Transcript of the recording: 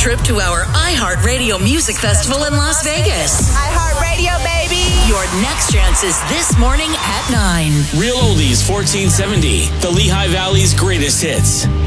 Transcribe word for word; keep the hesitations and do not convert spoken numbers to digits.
trip to our iHeartRadio Music Festival in Las Vegas. iHeartRadio, baby. Your next chance is this morning at nine. Real Oldies fourteen seventy, the Lehigh Valley's greatest hits.